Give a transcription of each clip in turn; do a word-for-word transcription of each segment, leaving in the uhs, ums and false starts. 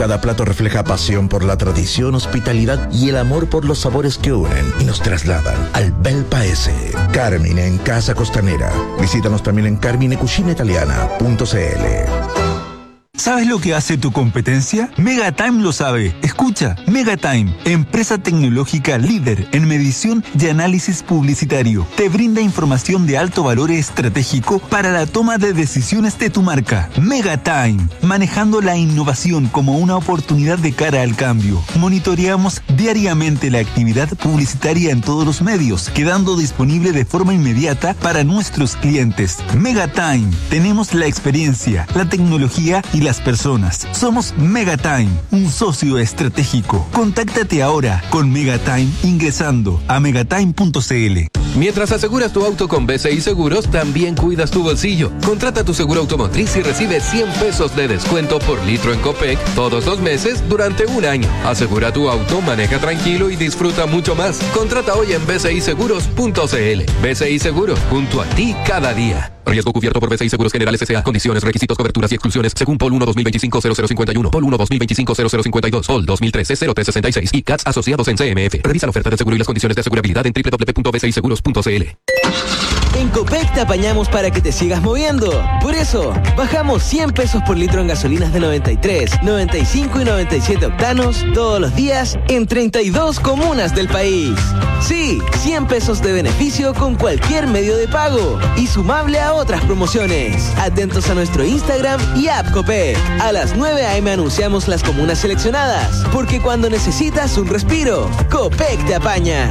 Cada plato refleja pasión por la tradición, hospitalidad y el amor por los sabores que unen y nos trasladan al bel paese. Carmine en Casa Costanera. Visítanos también en carmine cucina italiana punto c l. ¿Sabes lo que hace tu competencia? Megatime lo sabe. Escucha, Megatime, empresa tecnológica líder en medición y análisis publicitario. Te brinda información de alto valor estratégico para la toma de decisiones de tu marca. Megatime, manejando la innovación como una oportunidad de cara al cambio. Monitoreamos diariamente la actividad publicitaria en todos los medios, quedando disponible de forma inmediata para nuestros clientes. Megatime, tenemos la experiencia, la tecnología y las personas. Somos Megatime, un socio estratégico. Contáctate ahora con Megatime ingresando a megatime punto c l. Mientras aseguras tu auto con B C I Seguros, también cuidas tu bolsillo. Contrata tu seguro automotriz y recibe cien pesos de descuento por litro en Copec todos los meses durante un año. Asegura tu auto, maneja tranquilo y disfruta mucho más. Contrata hoy en b c i seguros punto c l. B C I Seguros, junto a ti cada día. Riesgo cubierto por B C I Seguros Generales S A. Condiciones, requisitos, coberturas y exclusiones según P O L uno dos mil veinticinco cero cero cincuenta y uno, P O L uno dos mil veinticinco cero cero cincuenta y dos, P O L dos mil trece cero tres sesenta y seis y C A T S asociados en C M F. Revisa la oferta de seguro y las condiciones de asegurabilidad en doble u doble u doble u punto b c i seguros punto c l. En Copec te apañamos para que te sigas moviendo. Por eso, bajamos cien pesos por litro en gasolinas de noventa y tres, noventa y cinco y noventa y siete octanos todos los días en treinta y dos comunas del país. Sí, cien pesos de beneficio con cualquier medio de pago y sumable a otras promociones. Atentos a nuestro Instagram y app Copec. A las nueve a eme anunciamos las comunas seleccionadas, porque cuando necesitas un respiro, Copec te apaña.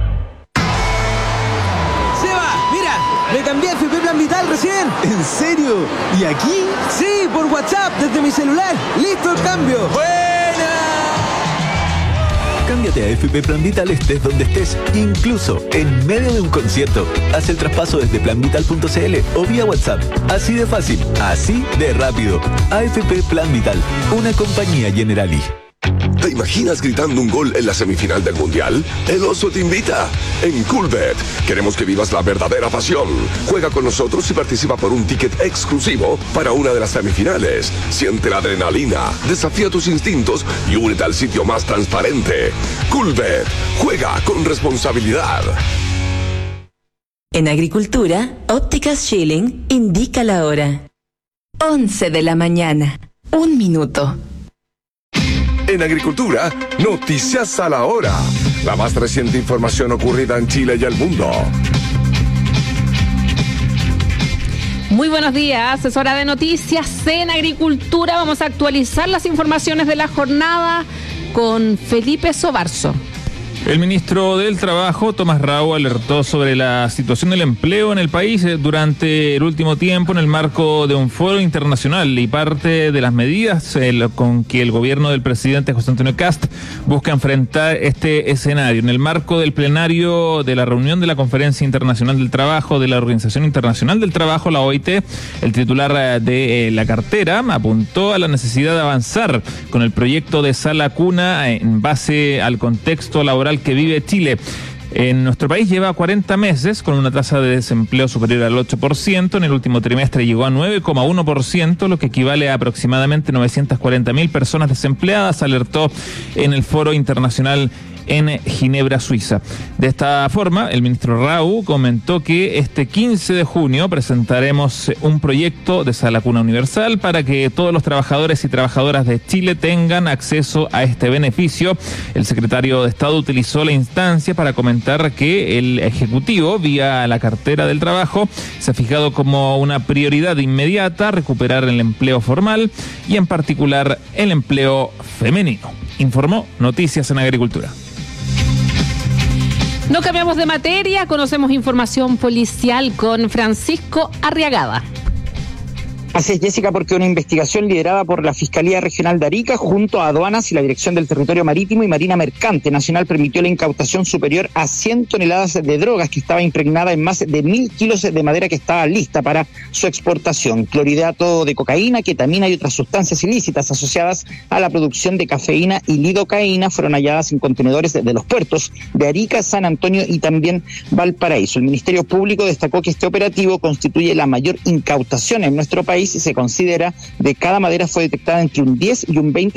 Me cambié a F P Plan Vital recién. ¿En serio? ¿Y aquí? Sí, por WhatsApp, desde mi celular. ¡Listo el cambio! ¡Buena! Cámbiate a F P Plan Vital estés donde estés, incluso en medio de un concierto. Haz el traspaso desde plan vital punto c l o vía WhatsApp. Así de fácil, así de rápido. A F P Plan Vital, una compañía Generali. ¿Te imaginas gritando un gol en la semifinal del Mundial? El Oso te invita. En Coolbet queremos que vivas la verdadera pasión. Juega con nosotros y participa por un ticket exclusivo para una de las semifinales. Siente la adrenalina, desafía tus instintos y únete al sitio más transparente. Coolbet, juega con responsabilidad. En Agricultura, Ópticas Schilling indica la hora. once de la mañana. Un minuto. En Agricultura, noticias a la hora. La más reciente información ocurrida en Chile y el mundo. Muy buenos días, es hora de noticias en Agricultura. Vamos a actualizar las informaciones de la jornada con Felipe Sobarzo. El ministro del Trabajo, Tomás Rau, alertó sobre la situación del empleo en el país durante el último tiempo en el marco de un foro internacional y parte de las medidas el, con que el gobierno del presidente José Antonio Kast busca enfrentar este escenario. En el marco del plenario de la reunión de la Conferencia Internacional del Trabajo de la Organización Internacional del Trabajo, la O I T, el titular de eh, la cartera apuntó a la necesidad de avanzar con el proyecto de sala cuna en base al contexto laboral que vive Chile. En nuestro país lleva cuarenta meses con una tasa de desempleo superior al ocho por ciento. En el último trimestre llegó a nueve coma uno por ciento, lo que equivale a aproximadamente novecientas cuarenta mil personas desempleadas, alertó en el Foro Internacional en Ginebra, Suiza. De esta forma, el ministro Rau comentó que este quince de junio presentaremos un proyecto de sala cuna universal para que todos los trabajadores y trabajadoras de Chile tengan acceso a este beneficio. El secretario de Estado utilizó la instancia para comentar que el Ejecutivo, vía la cartera del trabajo, se ha fijado como una prioridad inmediata recuperar el empleo formal y en particular el empleo femenino. Informó Noticias en Agricultura. No cambiamos de materia, conocemos información policial con Francisco Arriagada. Así es, Jessica, porque una investigación liderada por la Fiscalía Regional de Arica junto a Aduanas y la Dirección del Territorio Marítimo y Marina Mercante Nacional permitió la incautación superior a cien toneladas de drogas que estaba impregnada en más de mil kilos de madera que estaba lista para su exportación. Clorhidrato de cocaína, ketamina y otras sustancias ilícitas asociadas a la producción de cafeína y lidocaína fueron halladas en contenedores de los puertos de Arica, San Antonio y también Valparaíso. El Ministerio Público destacó que este operativo constituye la mayor incautación en nuestro país y se considera de cada madera fue detectada entre un diez y un veinte